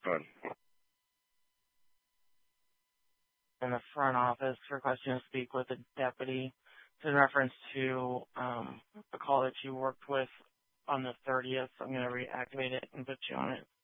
Good. In the front office requesting to speak with a deputy. It's in reference to a call that you worked with on the 30th. I'm going to reactivate it and put you on it.